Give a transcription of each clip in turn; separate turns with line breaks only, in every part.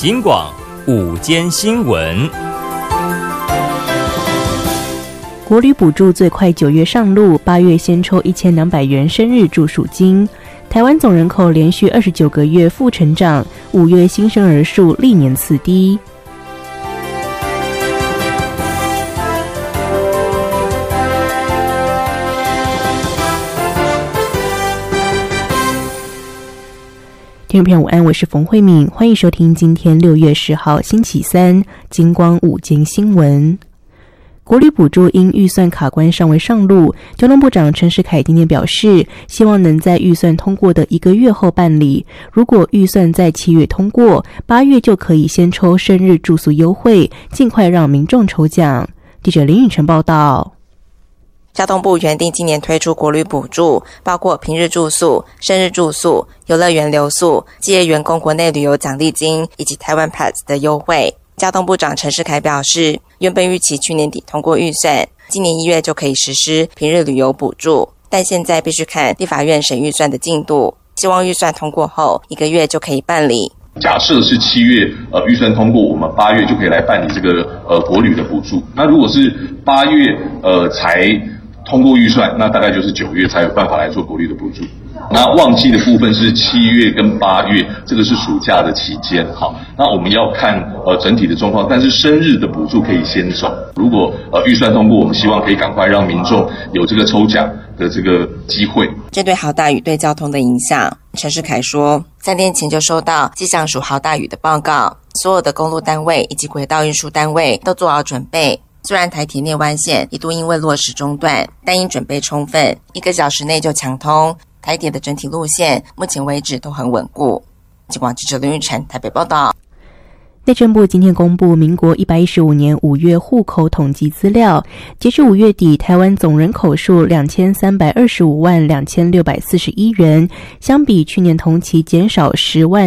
警广午间新闻。
国旅补助最快9月上路，8月先抽1200元生日住宿金。台湾总人口连续29个月负成长，5月新生儿数历年次低。听众朋友午安，我是冯慧敏，欢迎收听今天6月10号星期三金光午间新闻。国旅补助因预算卡关尚未上路，交通部长陈时凯今天表示，希望能在预算通过的1个月后办理，如果预算在7月通过，8月就可以先抽生日住宿优惠，尽快让民众抽奖。记者林允晨报道。
交通部原定今年推出国旅补助，包括平日住宿、生日住宿、游乐园留宿、企业员工国内旅游奖励金以及台湾 Pass 的优惠。交通部长陈时凯表示，原本预期去年底通过预算，今年1月就可以实施平日旅游补助，但现在必须看立法院审预算的进度，希望预算通过后1个月就可以办理。
假设是7月预算通过，我们8月就可以来办理这个国旅的补助。那如果是8月才通过预算，那大概就是9月才有办法来做国旅的补助。那旺季的部分是7月跟8月，这个是暑假的期间。好，那我们要看整体的状况，但是生日的补助可以先走。如果预算通过，我们希望可以赶快让民众有这个抽奖的这个机会。
针对豪大雨对交通的影响，陈时凯说，3天前就收到气象署豪大雨的报告，所有的公路单位以及轨道运输单位都做好准备。虽然台铁内湾线一度因为落石中断，但因准备充分，1个小时内就强通。台铁的整体路线目前为止都很稳固。警广记者林玉婵台北报道。
内政部今天公布民国115年5月户口统计资料，截至5月底，台湾总人口数2325万2641人，相比去年同期减少10万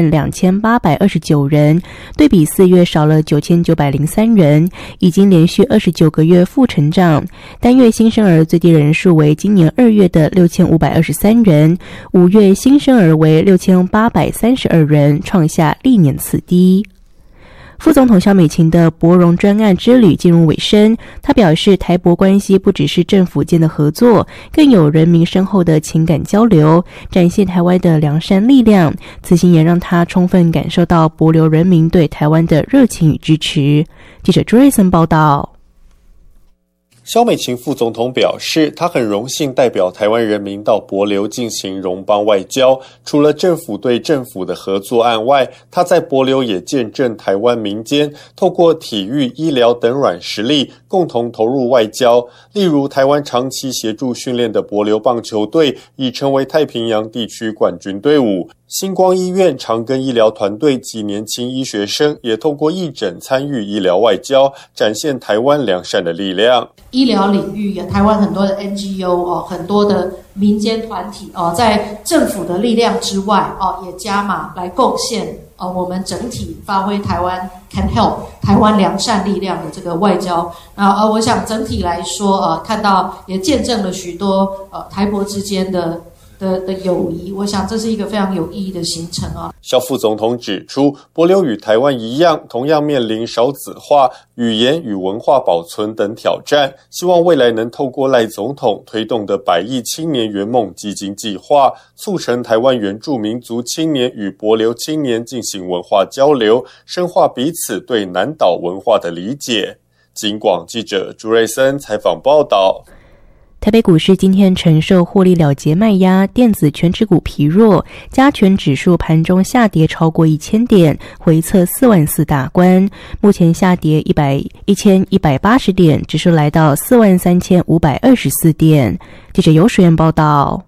2829人，对比4月少了9903人，已经连续29个月负成长。单月新生儿最低人数为今年2月的6523人，5月新生儿为6832人，创下历年次低。副总统萧美琴的博荣专案之旅进入尾声，他表示，台博关系不只是政府间的合作，更有人民深厚的情感交流，展现台湾的良善力量。此行也让他充分感受到帛琉人民对台湾的热情与支持。记者朱瑞森报道。
萧美琴副总统表示，他很荣幸代表台湾人民到帛琉进行荣邦外交，除了政府对政府的合作案外，他在帛琉也见证台湾民间透过体育、医疗等软实力共同投入外交。例如，台湾长期协助训练的帛琉棒球队已成为太平洋地区冠军队伍。星光医院长庚医疗团队及年轻医学生也透过义诊参与医疗外交，展现台湾良善的力量。
医疗领域也台湾很多的 NGO 很多的民间团体在政府的力量之外也加码来贡献我们整体发挥台湾 can help 台湾良善力量的这个外交。我想整体来说看到也见证了许多台帛之间的友谊，我想这是一个非常有意义的行程啊。
萧副总统指出，帛琉与台湾一样，同样面临少子化、语言与文化保存等挑战，希望未来能透过赖总统推动的100亿青年圆梦基金计划，促成台湾原住民族青年与帛琉青年进行文化交流，深化彼此对南岛文化的理解。警广记者朱瑞森采访报道。
台北股市今天承受获利了结卖压，电子全指股疲弱，加权指数盘中下跌超过1000点，回测44000大关，目前下跌1180点，指数来到43524点。记者游水燕报道。